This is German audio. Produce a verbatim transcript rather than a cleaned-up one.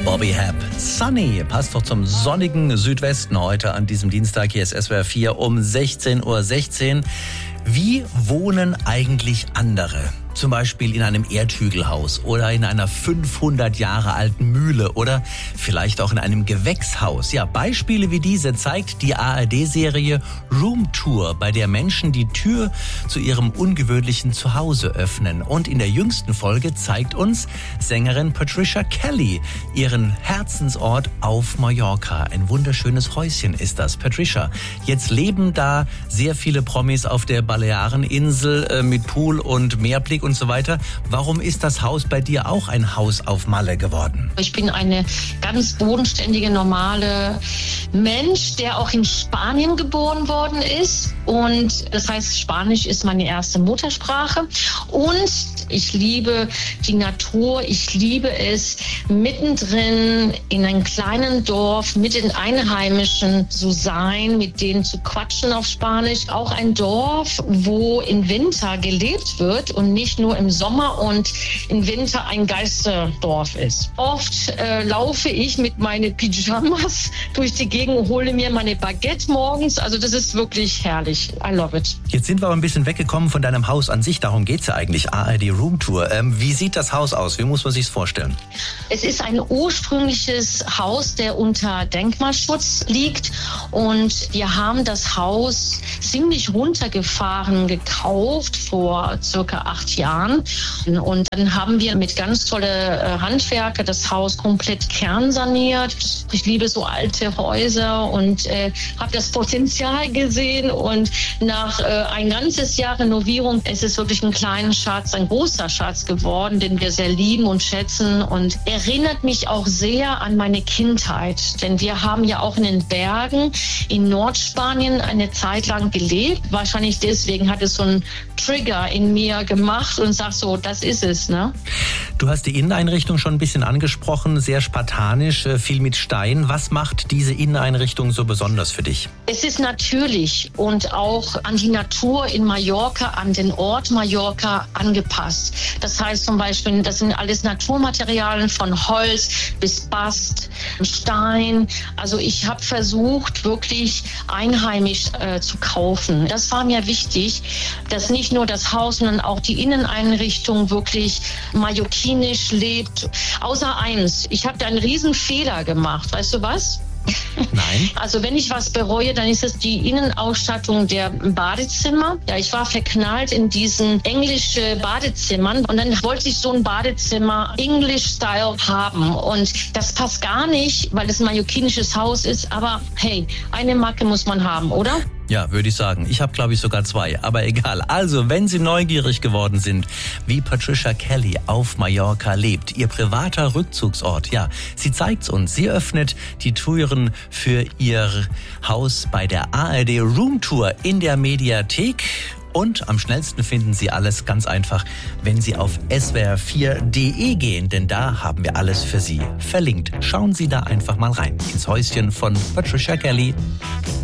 Bobby Hebb. Sunny passt doch zum sonnigen Südwesten heute an diesem Dienstag. Hier ist S W R vier um sechzehn Uhr sechzehn. Wie wohnen eigentlich andere? Zum Beispiel in einem Erdhügelhaus oder in einer fünfhundert Jahre alten Mühle oder vielleicht auch in einem Gewächshaus. Ja, Beispiele wie diese zeigt die A R D-Serie Room Tour, bei der Menschen die Tür zu ihrem ungewöhnlichen Zuhause öffnen. Und in der jüngsten Folge zeigt uns Sängerin Patricia Kelly ihren Herzensort auf Mallorca. Ein wunderschönes Häuschen ist das. Patricia, jetzt leben da sehr viele Promis auf der Baleareninsel äh, mit Pool und Meerblick und so weiter. Warum ist das Haus bei dir auch ein Haus auf Malle geworden? Ich bin eine ganz bodenständige, normale Mensch, der auch in Spanien geboren worden ist. Und das heißt, Spanisch ist meine erste Muttersprache. Und ich liebe die Natur. Ich liebe es, mittendrin in einem kleinen Dorf mit den Einheimischen zu sein, mit denen zu quatschen auf Spanisch. Auch ein Dorf, wo im Winter gelebt wird und nicht nur im Sommer und im Winter ein Geisterdorf ist. Oft äh, laufe ich mit meinen Pyjamas durch die Gegend und hole mir meine Baguette morgens. Also das ist wirklich herrlich. I love it. Jetzt sind wir aber ein bisschen weggekommen von deinem Haus an sich. Darum geht's ja eigentlich, A R D Room Tour. Ähm, wie sieht das Haus aus? Wie muss man sich's vorstellen? Es ist ein ursprüngliches Haus, der unter Denkmalschutz liegt. Und wir haben das Haus ziemlich runtergefahren gekauft vor circa acht Jahren. Und dann haben wir mit ganz tolle Handwerker das Haus komplett kernsaniert. Ich liebe so alte Häuser und äh, habe das Potenzial gesehen. Und nach äh, ein ganzes Jahr Renovierung ist es wirklich ein kleiner Schatz, ein großer Schatz geworden, den wir sehr lieben und schätzen. Und erinnert mich auch sehr an meine Kindheit. Denn wir haben ja auch in den Bergen in Nordspanien eine Zeit lang gelebt. Wahrscheinlich deswegen hat es so einen Trigger in mir gemacht und sagt so, das ist es, ne? Du hast die Inneneinrichtung schon ein bisschen angesprochen, sehr spartanisch, viel mit Stein. Was macht diese Inneneinrichtung so besonders für dich? Es ist natürlich und auch an die Natur in Mallorca, an den Ort Mallorca angepasst. Das heißt zum Beispiel, das sind alles Naturmaterialien von Holz bis Bast, Stein. Also ich habe versucht, wirklich einheimisch äh, zu kaufen. Das war mir wichtig, dass nicht nur das Haus, sondern auch die Inneneinrichtung wirklich mallorquinisch lebt. Außer eins, ich habe da einen riesen Fehler gemacht. Weißt du was? Nein. Also wenn ich was bereue, dann ist es die Innenausstattung der Badezimmer. Ja, ich war verknallt in diesen englischen Badezimmern und dann wollte ich so ein Badezimmer English-Style haben und das passt gar nicht, weil es ein mallorquinisches Haus ist, aber hey, eine Macke muss man haben, oder? Ja, würde ich sagen. Ich habe, glaube ich, sogar zwei. Aber egal. Also, wenn Sie neugierig geworden sind, wie Patricia Kelly auf Mallorca lebt, ihr privater Rückzugsort, ja, sie zeigt's uns. Sie öffnet die Türen für ihr Haus bei der A R D Room Tour in der Mediathek. Und am schnellsten finden Sie alles ganz einfach, wenn Sie auf S W R vier punkt de gehen, denn da haben wir alles für Sie verlinkt. Schauen Sie da einfach mal rein ins Häuschen von Patricia Kelly.